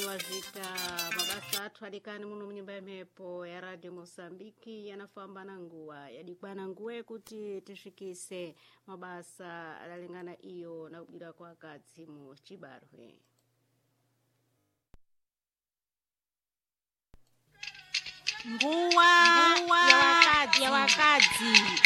wazita mabasa athu alikani muno mnyumba ya mphepo ya Radio Mosambiki yanafamba na nguwa yadikwana nguwe kuti tishikise mabasa alalingana iyo na kubira kwa kadzi mu Chibarwe. Nguwa ya wakadzi